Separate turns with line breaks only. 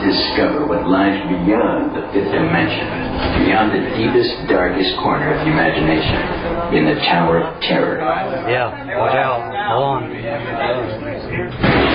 discover what lies beyond the fifth dimension, beyond the deepest, darkest corner of the imagination, in the Tower of Terror.
Yeah, watch out. Hold on.